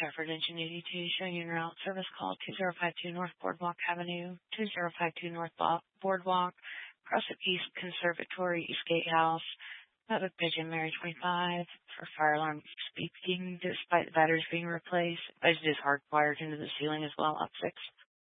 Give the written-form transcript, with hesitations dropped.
Effort Ingenuity 2 showing you route service call 2052 North Boardwalk Avenue, 2052 North Boardwalk, Crescent East Conservatory, East Gatehouse, met with Pigeon Mary 25 for fire alarm speaking despite the batteries being replaced. It is hardwired into the ceiling as well, up 6.